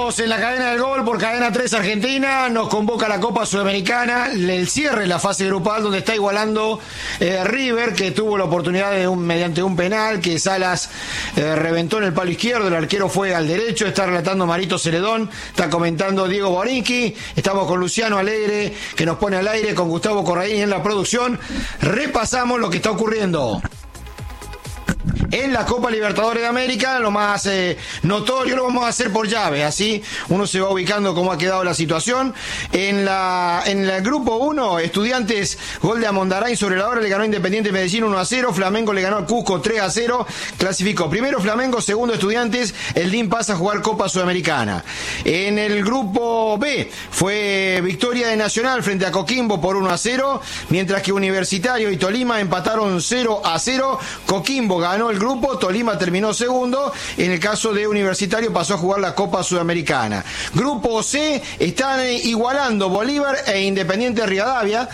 Estamos en la cadena del gol por Cadena 3 Argentina. Nos convoca la Copa Sudamericana. El cierre de la fase grupal donde está igualando River, que tuvo la oportunidad de mediante un penal que Salas reventó en el palo izquierdo. El arquero fue al derecho. Está relatando Marito Celedón. Está comentando Diego Borinqui. Estamos con Luciano Alegre, que nos pone al aire, con Gustavo Corraín en la producción. Repasamos lo que está ocurriendo en la Copa Libertadores de América. Lo más notorio lo vamos a hacer por llave, así uno se va ubicando cómo ha quedado la situación. En el grupo 1, Estudiantes, gol de Amondarain sobre la hora, le ganó Independiente Medellín 1-0, Flamengo le ganó al Cusco 3-0, clasificó primero Flamengo, segundo Estudiantes, el DIN pasa a jugar Copa Sudamericana. En el grupo B fue victoria de Nacional frente a Coquimbo por 1-0, mientras que Universitario y Tolima empataron 0-0, Coquimbo ganó el grupo, Tolima terminó segundo. En el caso de Universitario pasó a jugar la Copa Sudamericana. Grupo C, están igualando Bolívar e Independiente Rivadavia.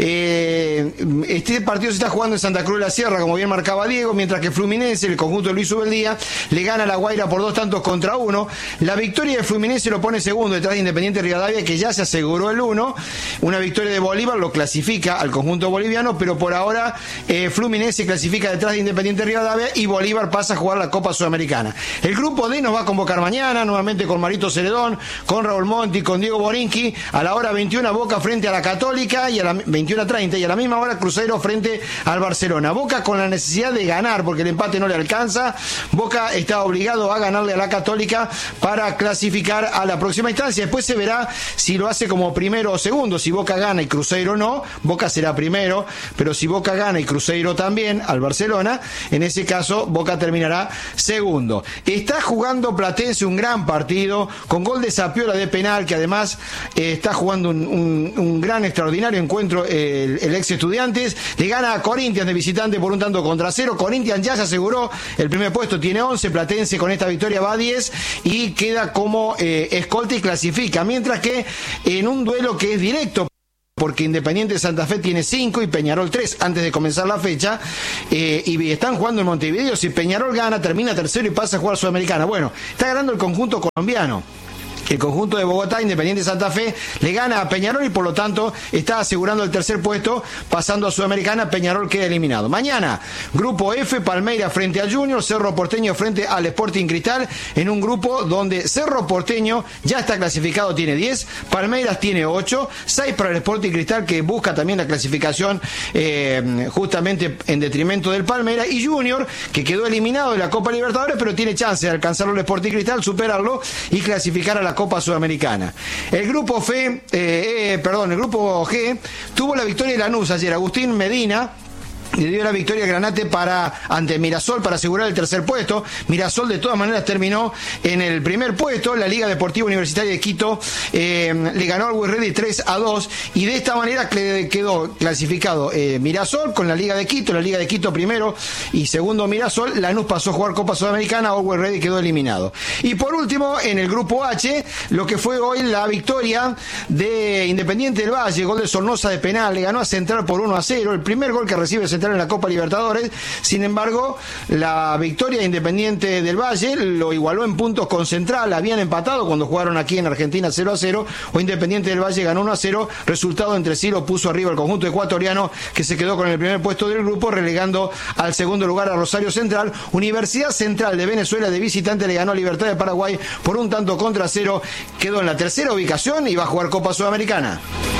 Este partido se está jugando en Santa Cruz de la Sierra, como bien marcaba Diego, mientras que Fluminense, el conjunto de Luis Ubeldía, le gana a La Guaira por 2-1. La victoria de Fluminense lo pone segundo detrás de Independiente Rivadavia, que ya se aseguró el 1. Una victoria de Bolívar lo clasifica al conjunto boliviano, pero por ahora Fluminense clasifica detrás de Independiente Rivadavia y Bolívar pasa a jugar la Copa Sudamericana. El grupo D nos va a convocar mañana, nuevamente con Marito Celedón, con Raúl Monti, con Diego Borinqui, a la hora 21 Boca frente a la Católica, y a la 21:30, y a la misma hora Cruzeiro frente al Barcelona. Boca con la necesidad de ganar, porque el empate no le alcanza. Boca está obligado a ganarle a la Católica para clasificar a la próxima instancia. Después se verá si lo hace como primero o segundo. Si Boca gana y Cruzeiro no, Boca será primero, pero si Boca gana y Cruzeiro también al Barcelona, en ese caso Boca terminará segundo. Está jugando Platense un gran partido, con gol de Sapiola de penal, que además está jugando un gran, extraordinario encuentro el ex Estudiantes. Le gana a Corinthians de visitante por 1-0. Corinthians ya se aseguró el primer puesto, tiene 11, Platense con esta victoria va a 10 y queda como escolta y clasifica, mientras que en un duelo que es directo, porque Independiente de Santa Fe tiene 5 y Peñarol 3 antes de comenzar la fecha, y están jugando en Montevideo. Si Peñarol gana, termina tercero y pasa a jugar Sudamericana. Bueno, está ganando el conjunto colombiano. El conjunto de Bogotá, Independiente de Santa Fe, le gana a Peñarol y por lo tanto está asegurando el tercer puesto, pasando a Sudamericana. Peñarol queda eliminado. Mañana, grupo F, Palmeiras frente a Junior, Cerro Porteño frente al Sporting Cristal, en un grupo donde Cerro Porteño ya está clasificado, tiene 10, Palmeiras tiene 8, 6 para el Sporting Cristal, que busca también la clasificación justamente en detrimento del Palmeiras, y Junior, que quedó eliminado de la Copa Libertadores, pero tiene chance de alcanzarlo el Sporting Cristal, superarlo y clasificar a la Copa Sudamericana. El grupo el grupo G tuvo la victoria de Lanús ayer. Agustín Medina le dio la victoria a Granate ante Mirasol para asegurar el tercer puesto. Mirasol de todas maneras terminó en el primer puesto. La Liga Deportiva Universitaria de Quito le ganó al Always Ready 3-2 y de esta manera quedó clasificado Mirasol con la Liga de Quito. La Liga de Quito primero y segundo Mirasol. Lanús pasó a jugar Copa Sudamericana, Always Ready quedó eliminado. Y por último, en el grupo H, lo que fue hoy la victoria de Independiente del Valle, gol de Sornosa de penal, le ganó a Central por 1-0, el primer gol que recibe Central en la Copa Libertadores. Sin embargo, la victoria de Independiente del Valle lo igualó en puntos con Central. Habían empatado cuando jugaron aquí en Argentina 0-0, o Independiente del Valle ganó 1-0, resultado entre sí lo puso arriba el conjunto ecuatoriano, que se quedó con el primer puesto del grupo, relegando al segundo lugar a Rosario Central. Universidad Central de Venezuela de visitante le ganó a Libertad de Paraguay por 1-0, quedó en la tercera ubicación y va a jugar Copa Sudamericana.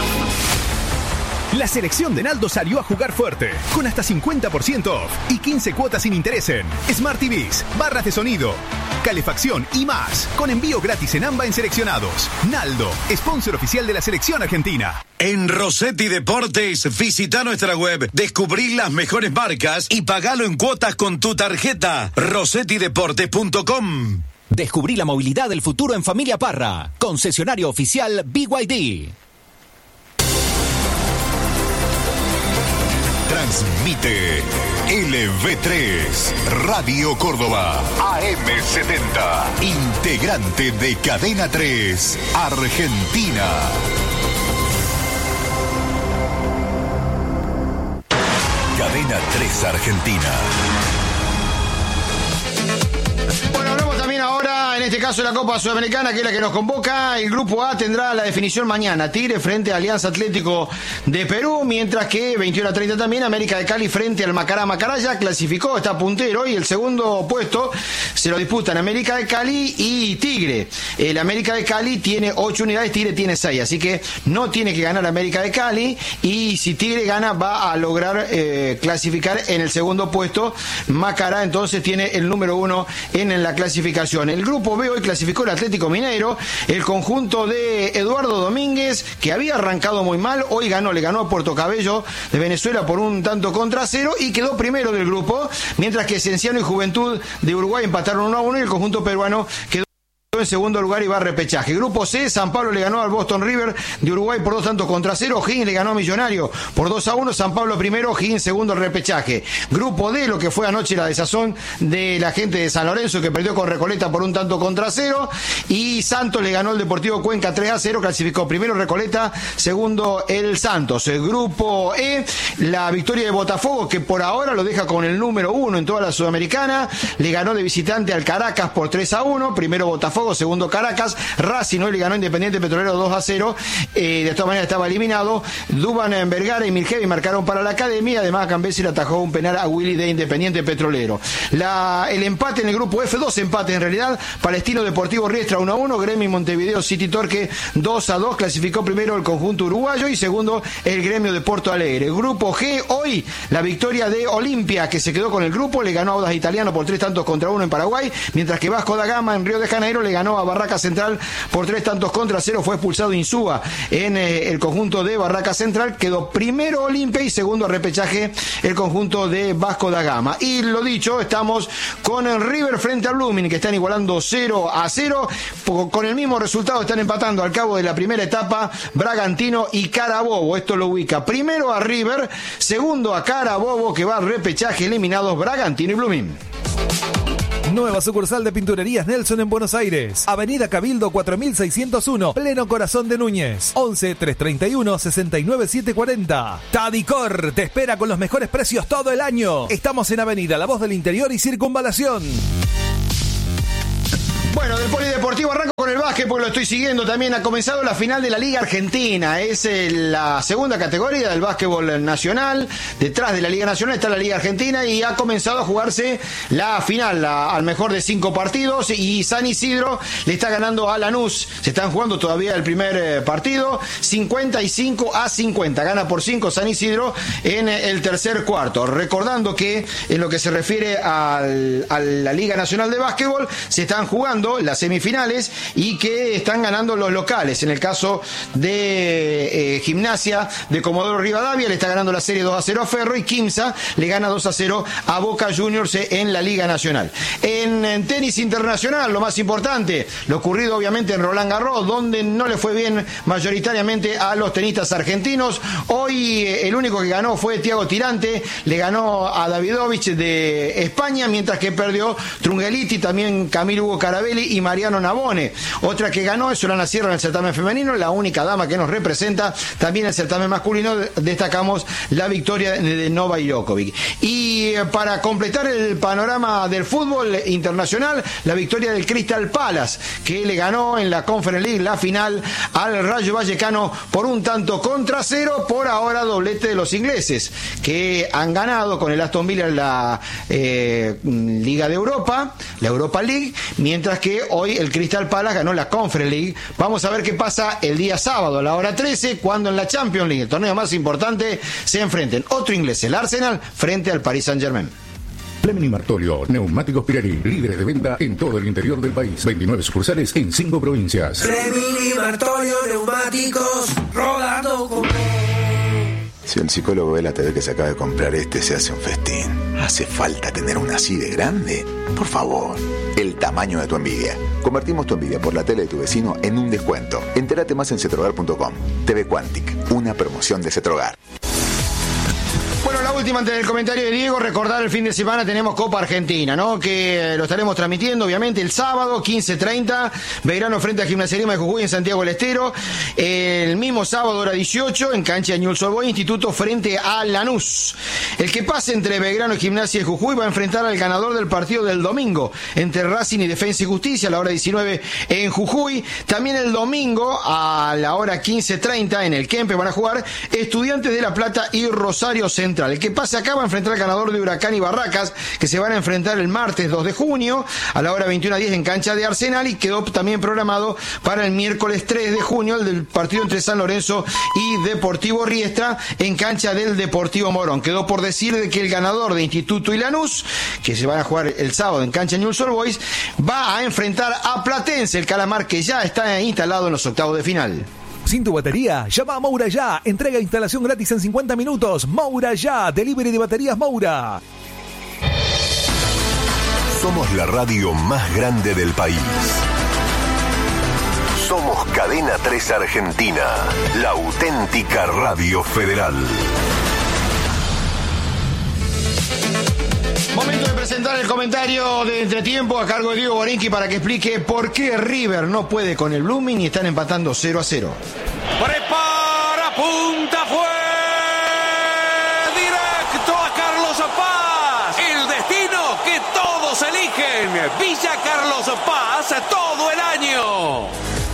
La selección de Naldo salió a jugar fuerte, con hasta 50% off y 15 cuotas sin interés en Smart TVs, barras de sonido, calefacción y más, con envío gratis en AMBA en seleccionados. Naldo, sponsor oficial de la selección argentina. En Rossetti Deportes, visita nuestra web, descubrí las mejores marcas y pagalo en cuotas con tu tarjeta. rossettideportes.com. Descubrí la movilidad del futuro en Familia Parra, concesionario oficial BYD. Transmite LV3 Radio Córdoba AM70, integrante de Cadena 3 Argentina. Cadena 3 Argentina. Bueno, hablamos también ahora en en este caso la Copa Sudamericana, que es la que nos convoca. El grupo A tendrá la definición mañana. Tigre frente a Alianza Atlético de Perú, mientras que 21:30 también América de Cali frente al Macará. Macará ya clasificó, está puntero, y el segundo puesto se lo disputan América de Cali y Tigre. El América de Cali tiene 8 unidades, Tigre tiene 6, así que no tiene que ganar América de Cali, y si Tigre gana va a lograr clasificar en el segundo puesto. Macará entonces tiene el número 1 en la clasificación. El grupo B hoy clasificó el Atlético Mineiro, el conjunto de Eduardo Domínguez, que había arrancado muy mal, hoy le ganó a Puerto Cabello de Venezuela por 1-0 y quedó primero del grupo, mientras que Cienciano y Juventud de Uruguay empataron 1-1 y el conjunto peruano quedó en segundo lugar y va a repechaje. Grupo C, San Pablo le ganó al Boston River de Uruguay por 2-0. O'Higgins le ganó a Millonario por 2-1. San Pablo primero, O'Higgins segundo, repechaje. Grupo D, lo que fue anoche la desazón de la gente de San Lorenzo, que perdió con Recoleta por 1-0. Y Santos le ganó al Deportivo Cuenca 3-0. Clasificó primero Recoleta, segundo el Santos. El grupo E, la victoria de Botafogo, que por ahora lo deja con el número 1 en toda la Sudamericana. Le ganó de visitante al Caracas por 3-1. Primero Botafogo, segundo Caracas. Racing hoy le ganó Independiente Petrolero 2-0. De todas maneras estaba eliminado. Duban, Vergara y Miljevi marcaron para la Academia. Además, Cambesi le atajó un penal a Willy de Independiente Petrolero. El empate en el grupo F, 2 empates en realidad. Palestino Deportivo Riestra 1-1. Gremio y Montevideo City Torque 2-2. Clasificó primero el conjunto uruguayo y segundo el Gremio de Porto Alegre. El grupo G, hoy la victoria de Olimpia, que se quedó con el grupo. Le ganó a Audax Italiano por 3-1 en Paraguay. Mientras que Vasco da Gama en Río de Janeiro le ganó a Barraca Central por 3-0. Fue expulsado Insúa en el conjunto de Barraca Central. Quedó primero Olimpia y segundo repechaje el conjunto de Vasco da Gama. Y lo dicho, estamos con el River frente a Blooming, que están igualando 0-0. Con el mismo resultado están empatando al cabo de la primera etapa Bragantino y Carabobo. Esto lo ubica primero a River, segundo a Carabobo, que va al repechaje, eliminados Bragantino y Blooming. Nueva sucursal de Pinturerías Nelson en Buenos Aires. Avenida Cabildo 4601, pleno corazón de Núñez. 11 331 69740. Tadicor te espera con los mejores precios todo el año. Estamos en Avenida La Voz del Interior y Circunvalación. Bueno, del polideportivo arranco con el básquet porque lo estoy siguiendo también. Ha comenzado la final de la Liga Argentina. Es la segunda categoría del básquetbol nacional. Detrás de la Liga Nacional está la Liga Argentina y ha comenzado a jugarse la final al mejor de 5 partidos. Y San Isidro le está ganando a Lanús. Se están jugando todavía el primer partido. 55-50. Gana por 5 San Isidro en el tercer cuarto. Recordando que en lo que se refiere a la Liga Nacional de Básquetbol, se están jugando las semifinales y que están ganando los locales. En el caso de Gimnasia de Comodoro Rivadavia le está ganando la serie 2-0 a Ferro, y Quimsa le gana 2-0 a Boca Juniors en la Liga Nacional. En tenis internacional, lo más importante, lo ocurrido obviamente en Roland Garros, donde no le fue bien mayoritariamente a los tenistas argentinos. Hoy el único que ganó fue Thiago Tirante, le ganó a Davidovich de España, mientras que perdió Trungeliti, también Camilo Hugo Carabelli y Mariano Navone. Otra que ganó es Solana Sierra en el certamen femenino, la única dama que nos representa. También en el certamen masculino destacamos la victoria de Novak Djokovic. Y para completar el panorama del fútbol internacional, la victoria del Crystal Palace, que le ganó en la Conference League la final al Rayo Vallecano por 1-0. Por ahora doblete de los ingleses, que han ganado con el Aston Villa la Liga de Europa, la Europa League, mientras que hoy el Crystal Palace ganó la Conference League. Vamos a ver qué pasa el día sábado a la hora 13, cuando en la Champions League, el torneo más importante, se enfrenten otro inglés, el Arsenal, frente al Paris Saint-Germain. Fleming y Martolio, neumáticos Pirelli, líderes de venta en todo el interior del país. 29 sucursales en 5 provincias. Fleming y Martolio, neumáticos, rodando con... Si el psicólogo ve la TV que se acaba de comprar se hace un festín. ¿Hace falta tener una así de grande? Por favor, el tamaño de tu envidia. Convertimos tu envidia por la tele de tu vecino en un descuento. Entérate más en cetrogar.com. TV Quantic, una promoción de Cetrogar. Bueno, la última antes del comentario de Diego, recordar el fin de semana tenemos Copa Argentina, ¿no? Que lo estaremos transmitiendo, obviamente, el sábado, 15:30, Belgrano frente a Gimnasia Grima de Jujuy en Santiago del Estero. El mismo sábado, hora 18, en cancha de Newell's Old Boys, Instituto frente a Lanús. El que pase entre Belgrano y Gimnasia de Jujuy va a enfrentar al ganador del partido del domingo, entre Racing y Defensa y Justicia, a la hora 19 en Jujuy. También el domingo, a la hora 15:30, en el Kempe van a jugar Estudiantes de La Plata y Rosario Central. El que pase acá va a enfrentar al ganador de Huracán y Barracas, que se van a enfrentar el martes 2 de junio, a la hora 21:10 en cancha de Arsenal, y quedó también programado para el miércoles 3 de junio el del partido entre San Lorenzo y Deportivo Riestra en cancha del Deportivo Morón. Quedó por decir de que el ganador de Instituto y Lanús, que se van a jugar el sábado en cancha Newell's Old Boys, va a enfrentar a Platense, el Calamar que ya está instalado en los octavos de final. Sin tu batería, llama a Moura Ya. Entrega e instalación gratis en 50 minutos. Moura Ya, delivery de baterías Moura. Somos la radio más grande del país. Somos Cadena 3 Argentina, la auténtica radio federal. Momento de presentar el comentario de entretiempo a cargo de Diego Borinqui para que explique por qué River no puede con el Blooming y están empatando 0-0. Prepara, punta, fue directo a Carlos Paz. El destino que todos eligen. Villa Carlos Paz todo el año.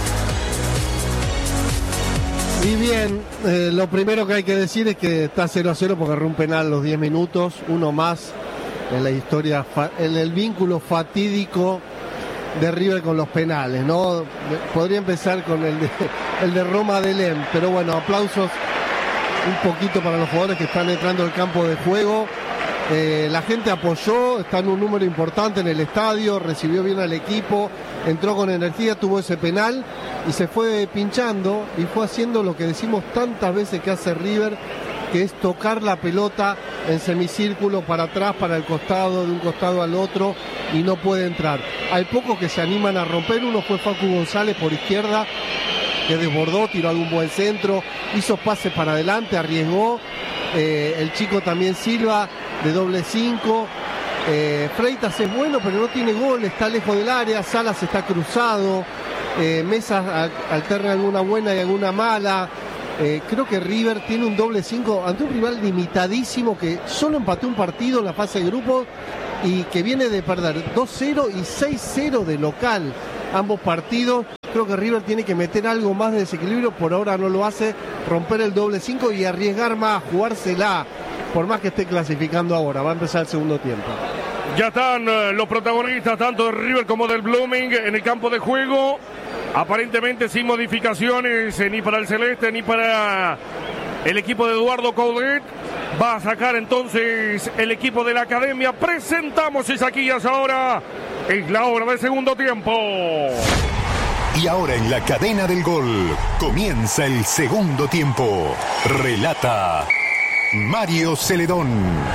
Y bien, lo primero que hay que decir es que está 0-0 porque agarró un penal a los 10 minutos, uno más en la historia, en el vínculo fatídico de River con los penales, ¿no? Podría empezar con el de Roma de Lem, pero bueno, aplausos un poquito para los jugadores que están entrando al campo de juego. La gente apoyó, está en un número importante en el estadio, recibió bien al equipo, entró con energía, tuvo ese penal y se fue pinchando y fue haciendo lo que decimos tantas veces que hace River, que es tocar la pelota en semicírculo para atrás, para el costado, de un costado al otro, y no puede entrar. Hay pocos que se animan a romper, uno fue Facu González por izquierda, que desbordó, tiró algún buen centro, hizo pases para adelante, arriesgó, el chico también Silva, de doble 5, Freitas es bueno, pero no tiene gol, está lejos del área, Salas está cruzado, Mesa alterna alguna buena y alguna mala. Creo que River tiene un doble 5 ante un rival limitadísimo que solo empató un partido en la fase de grupos y que viene de perder 2-0 y 6-0 de local ambos partidos. Creo que River tiene que meter algo más de desequilibrio, por ahora no lo hace, romper el doble 5 y arriesgar más, jugársela, por más que esté clasificando ahora. Va a empezar el segundo tiempo. Ya están los protagonistas tanto de River como del Blooming en el campo de juego. Aparentemente sin modificaciones ni para el Celeste ni para el equipo de Eduardo Coudet. Va a sacar entonces el equipo de la Academia. Presentamos Isaquías ahora. Es la hora del segundo tiempo. Y ahora en la cadena del gol comienza el segundo tiempo. Relata Mario Celedón.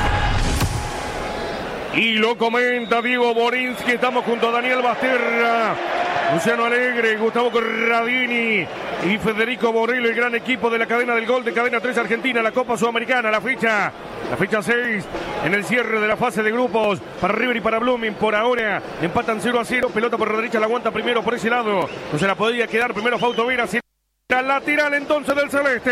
Y lo comenta Diego Borinqui. Estamos junto a Daniel Basterra, Luciano Alegre, Gustavo Corradini y Federico Borrello, el gran equipo de la cadena del gol de Cadena 3 Argentina, la Copa Sudamericana, la fecha 6 en el cierre de la fase de grupos para River y para Blooming. Por ahora empatan 0-0, pelota por la derecha, la aguanta primero por ese lado, no se la podía quedar primero Fausto Vera, lateral entonces del Celeste.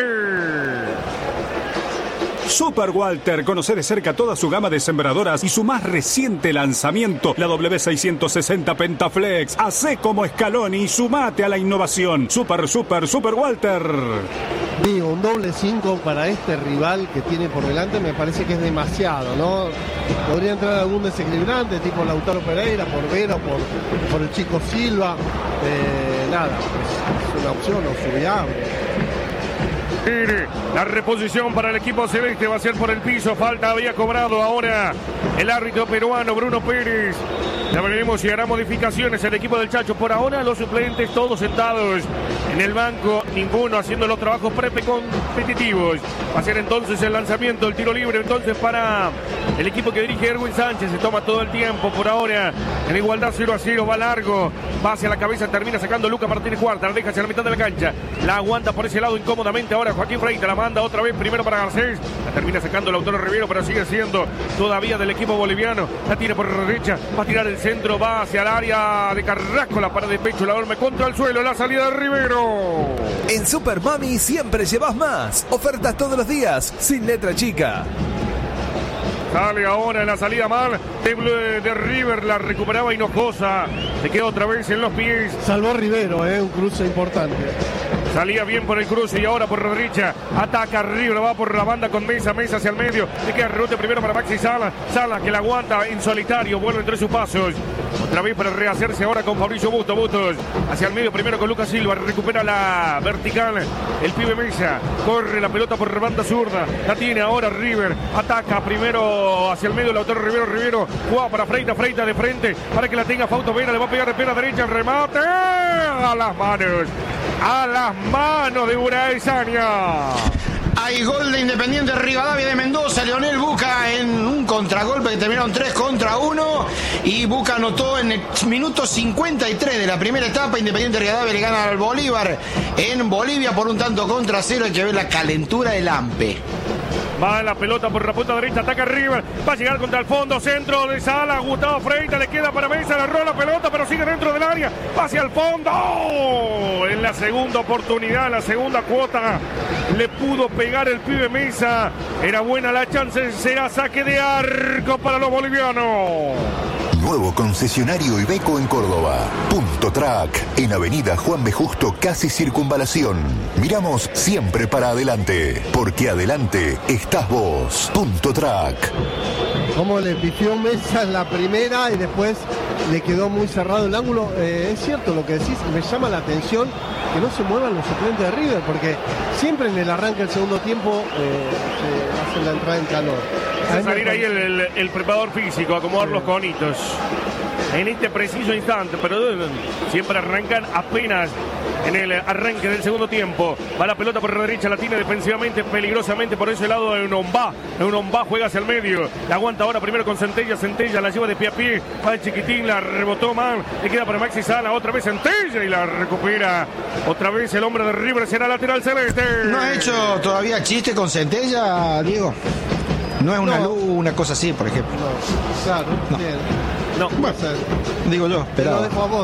Super Walter, conoce de cerca toda su gama de sembradoras y su más reciente lanzamiento, la W660 Pentaflex. Hacé como Scaloni y sumate a la innovación. Super Walter. Digo, un doble 5 para este rival que tiene por delante me parece que es demasiado, ¿no? Podría entrar algún desequilibrante, tipo Lautaro Pereira, por Vera, por el chico Silva. Nada, es una opción, o subviable. La reposición para el equipo celeste va a ser por el piso. Falta había cobrado ahora el árbitro peruano Bruno Pérez. Ya veremos si hará modificaciones el equipo del Chacho. Por ahora los suplentes todos sentados en el banco, ninguno haciendo los trabajos competitivos. Va a ser entonces el lanzamiento, el tiro libre entonces para el equipo que dirige Erwin Sánchez. Se toma todo el tiempo por ahora en igualdad 0-0, va largo, va hacia la cabeza, termina sacando Luca Martínez Cuarta, la deja hacia la mitad de la cancha, la aguanta por ese lado incómodamente ahora Joaquín Freitas, la manda otra vez primero para Garcés, la termina sacando Lautaro Rivero, pero sigue siendo todavía del equipo boliviano, la tira por derecha, va a tirar el centro, va hacia el área de Carrasco, la para de pecho, la duerme contra el suelo, la salida de Rivero. En Super Mami siempre llevas más. Ofertas todos los días, sin letra chica. Sale ahora en la salida mal de River, la recuperaba Hinojosa, se queda otra vez en los pies. Salvó Rivero, un cruce importante. Salía bien por el cruce y ahora por la derecha. Ataca River, va por la banda con Mesa hacia el medio. Le queda rebote primero para Maxi Sala. Sala que la aguanta en solitario, vuelve entre sus pasos. Otra vez para rehacerse ahora con Fabricio Bustos. Bustos hacia el medio primero con Lucas Silva. Recupera la vertical. El pibe Mesa. Corre la pelota por banda zurda. La tiene ahora River. Ataca primero hacia el medio Lautaro Rivero. Rivero juega para Freitas de frente. Para que la tenga Fausto Vera. Le va a pegar de pierna derecha. El remate a las manos. A las manos de Buraesaña. Hay gol de Independiente Rivadavia de Mendoza. Leonel Buca en un contragolpe que terminaron 3-1. Y Buca anotó en el minuto 53 de la primera etapa. Independiente Rivadavia le gana al Bolívar en Bolivia por 1-0. Hay que ver la calentura del Ampe. Va la pelota por la punta derecha, ataca River, va a llegar contra el fondo, centro de Sala, Gustavo Freitas, le queda para Mesa, le roba la pelota, pero sigue dentro del área, va hacia el fondo. En la segunda oportunidad, la segunda cuota, le pudo pegar el pibe Mesa. Era buena la chance, será saque de arco para los bolivianos. Nuevo concesionario Iveco en Córdoba. Punto Track, en Avenida Juan B. Justo, casi Circunvalación. Miramos siempre para adelante, porque adelante estás vos. Punto Track. Como le pifió Mesa en la primera y después le quedó muy cerrado el ángulo. Es cierto lo que decís, me llama la atención que no se muevan los suplentes de River, porque siempre en el arranque del segundo tiempo se hace la entrada en calor. A salir ahí el preparador físico, acomodar los conitos en este preciso instante, pero siempre arrancan apenas en el arranque del segundo tiempo. Va la pelota por la derecha, la tiene defensivamente, peligrosamente por ese lado de Unombá. Unombá juega hacia el medio, la aguanta ahora primero con Centella, Centella la lleva de pie a pie, va el chiquitín, la rebotó mal, le queda para Maxi Sala, otra vez Centella y la recupera. Otra vez el hombre de River será lateral celeste. ¿No ha hecho todavía chiste con Centella, Diego? No es una cosa así, por ejemplo. No, claro, no. Bien. No, bueno, digo yo, te pero... lo dejo a vos.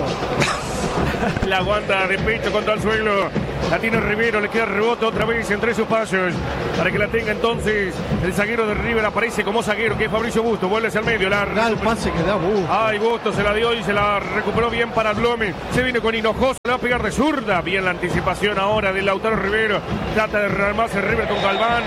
La aguanta de pecho contra el suelo. La tiene Rivero, le queda rebote otra vez entre sus pasos. Para que la tenga entonces el zaguero de River, aparece como zaguero, que es Fabricio Bustos. Vuelve hacia el medio. Da el pase que da Bustos. Ay, Bustos se la dio y se la recuperó bien para Blome. Se viene con Hinojosa, le va a pegar de zurda. Bien la anticipación ahora de Lautaro Rivero. Trata de rearmarse River con Galván.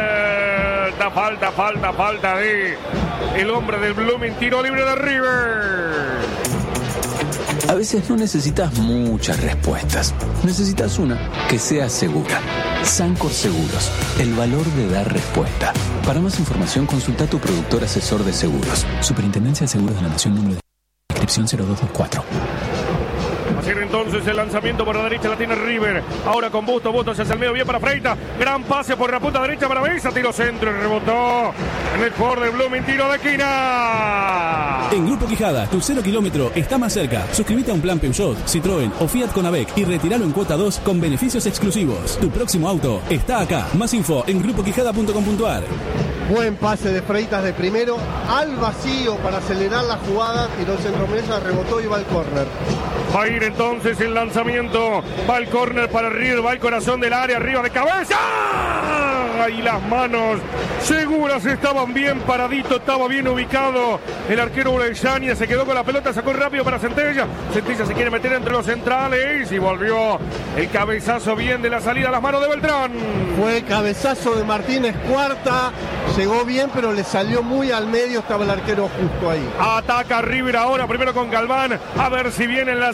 Falta de el hombre del Blome. Tiro libre de River. A veces no necesitas muchas respuestas. Necesitas una que sea segura. Sancor Seguros, el valor de dar respuesta. Para más información, consulta a tu productor asesor de seguros. Superintendencia de Seguros de la Nación, número de inscripción 0224. Así entonces el lanzamiento por la derecha la tiene River. Ahora con Bustos hacia el medio, bien para Freitas. Gran pase por la punta derecha para Mesa. Tiro centro y rebotó en el jugador de Blooming. Tiro de esquina. En Grupo Quijada, tu 0 kilómetro está más cerca. Suscríbete a un plan Peugeot, Citroën o Fiat con AVEC y retíralo en cuota 2 con beneficios exclusivos. Tu próximo auto está acá. Más info en grupoquijada.com.ar. Buen pase de Freitas de primero al vacío para acelerar la jugada. Tiró el centro Mesa, rebotó y va al córner. Va a ir entonces el lanzamiento. Va el córner para River. Va el corazón del área. Arriba de cabeza. Y las manos seguras estaban bien paradito. Estaba bien ubicado el arquero Buraesaña. Se quedó con la pelota. Sacó rápido para Centella. Centella se quiere meter entre los centrales. Y volvió el cabezazo bien de la salida a las manos de Beltrán. Fue el cabezazo de Martínez Cuarta. Llegó bien, pero le salió muy al medio. Estaba el arquero justo ahí. Ataca River ahora. Primero con Galván. A ver si viene en la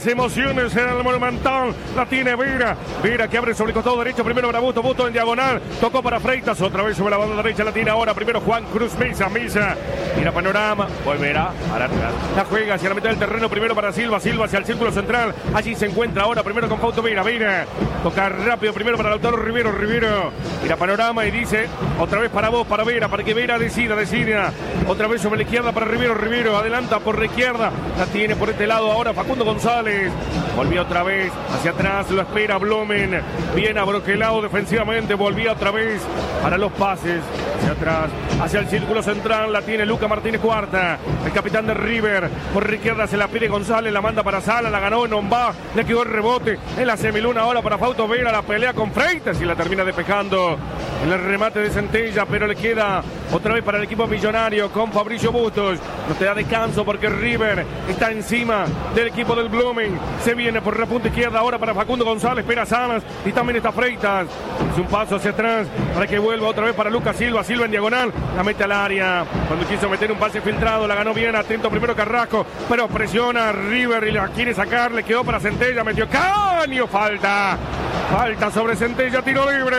las emociones en el Monumental. La tiene Vera. Vera que abre sobre el costado derecho. Primero para Busto. Busto en diagonal. Tocó para Freitas. Otra vez sobre la banda derecha. La tiene ahora. Primero Juan Cruz Mesa. Mira panorama. Volverá para atrás. La juega hacia la mitad del terreno. Primero para Silva. Silva hacia el círculo central. Allí se encuentra ahora. Primero con Fausto Vera. Vera. Toca rápido. Primero para Lautaro Rivero. Rivero. Mira panorama y dice. Otra vez para vos. Para Vera. Para que Vera decida. Otra vez sobre la izquierda para Rivero. Rivero adelanta por la izquierda. La tiene por este lado ahora Facundo González. Volvió otra vez hacia atrás. Lo espera Blumen. Bien abroquelado defensivamente. Volvía otra vez para los pases. Hacia atrás. Hacia el círculo central. La tiene Luca Martínez Cuarta. El capitán de River. Por la izquierda se la pide González. La manda para Sala. La ganó en Ombá. Le quedó el rebote. En la semiluna ahora para Fausto Vera. La pelea con Freitas y la termina despejando. En el remate de Centella. Pero le queda otra vez para el equipo millonario con Fabricio Bustos. No te da descanso porque River está encima del equipo del Blumen. Se viene por la punta izquierda ahora para Facundo González. Espera Salas y también está Freitas. Es un paso hacia atrás para que vuelva otra vez para Lucas Silva. Silva en diagonal. La mete al área. Cuando quiso meter un pase filtrado, la ganó bien. Atento primero Carrasco. Pero presiona a River y la quiere sacar. Le quedó para Centella. Metió Caño. Falta sobre Centella. Tiro libre.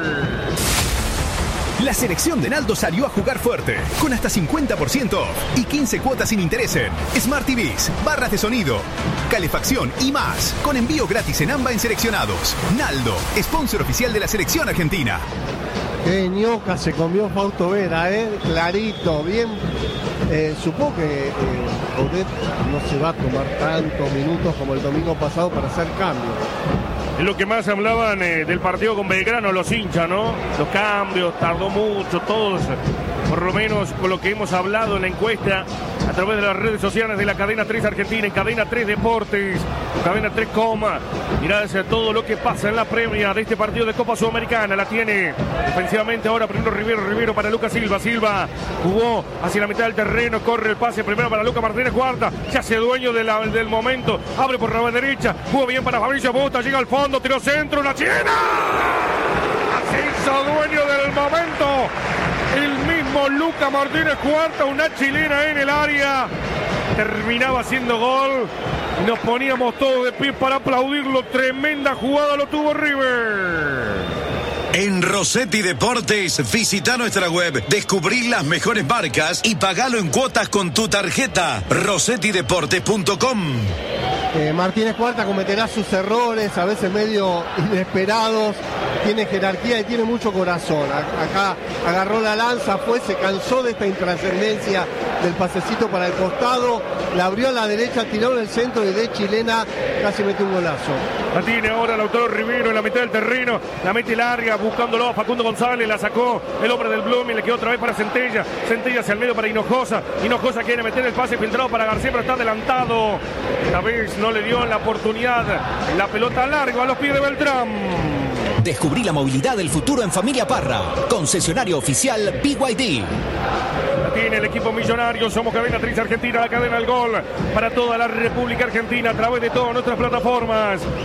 La selección de Naldo salió a jugar fuerte, con hasta 50% off y 15 cuotas sin interés en Smart TVs, barras de sonido, calefacción y más, con envío gratis en AMBA en seleccionados. Naldo, sponsor oficial de la selección argentina. Qué ñoca se comió Fausto Vera, clarito, bien. Supongo que Coudet no se va a tomar tantos minutos como el domingo pasado para hacer cambios. Es lo que más hablaban del partido con Belgrano, los hinchas, ¿no? Los cambios, tardó mucho, todos, por lo menos con lo que hemos hablado en la encuesta, a través de las redes sociales de la Cadena 3 Argentina, en Cadena 3 Deportes, Cadena 3 Coma. Mirá hacia todo lo que pasa en la previa de este partido de Copa Sudamericana. La tiene defensivamente ahora primero Rivero para Lucas Silva. Silva jugó hacia la mitad del terreno, corre el pase primero para Lucas Martínez Cuarta, se hace dueño del momento, abre por la derecha, jugó bien para Fabricio Busto, llega al fondo, tiró centro, una chilena. Se hizo dueño del momento. El mismo Lucas Martínez Cuarta, una chilena en el área. Terminaba haciendo gol. Nos poníamos todos de pie para aplaudirlo. Tremenda jugada lo tuvo River. En Rossetti Deportes, visita nuestra web, descubrí las mejores marcas y pagalo en cuotas con tu tarjeta. rossettideportes.com. Martínez Cuarta cometerá sus errores, a veces medio inesperados, tiene jerarquía y tiene mucho corazón. Acá agarró la lanza, se cansó de esta intrascendencia del pasecito para el costado, la abrió a la derecha, tiró en el centro y de chilena casi mete un golazo. La tiene ahora Lautaro Rivero en la mitad del terreno, la mete larga, buscándolo a Facundo González, la sacó el hombre del Blooming, le quedó otra vez para Centella, Centella hacia el medio para Hinojosa, Hinojosa quiere meter el pase filtrado para García, pero está adelantado, esta vez no le dio la oportunidad, la pelota larga a los pies de Beltrán. Descubrí la movilidad del futuro en Familia Parra, concesionario oficial BYD. Tiene el equipo millonario, somos Cadena 3 Argentina, la cadena del gol para toda la República Argentina a través de todas nuestras plataformas.